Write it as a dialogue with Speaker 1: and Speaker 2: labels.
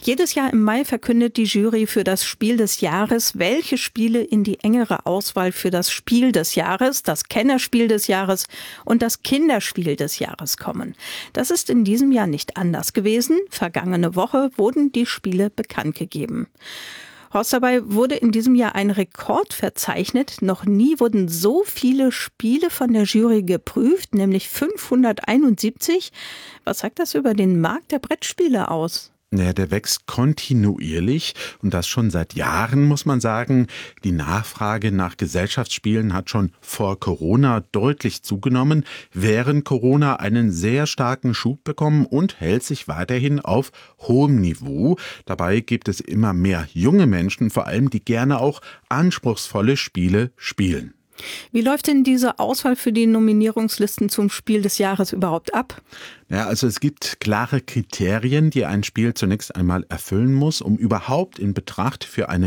Speaker 1: Jedes Jahr im Mai verkündet die Jury für das Spiel des Jahres, welche Spiele in die engere Auswahl für das Spiel des Jahres, das Kennerspiel des Jahres und das Kinderspiel des Jahres kommen. Das ist in diesem Jahr nicht anders gewesen. Vergangene Woche wurden die Spiele bekannt gegeben. Horst, dabei wurde in diesem Jahr ein Rekord verzeichnet. Noch nie wurden so viele Spiele von der Jury geprüft, nämlich 571. Was sagt das über den Markt der Brettspiele aus?
Speaker 2: Ja, der wächst kontinuierlich und das schon seit Jahren, muss man sagen. Die Nachfrage nach Gesellschaftsspielen hat schon vor Corona deutlich zugenommen, während Corona einen sehr starken Schub bekommen und hält sich weiterhin auf hohem Niveau. Dabei gibt es immer mehr junge Menschen, vor allem die gerne auch anspruchsvolle Spiele spielen.
Speaker 1: Wie läuft denn diese Auswahl für die Nominierungslisten zum Spiel des Jahres überhaupt ab?
Speaker 2: Ja, also es gibt klare Kriterien, die ein Spiel zunächst einmal erfüllen muss, um überhaupt in Betracht für eine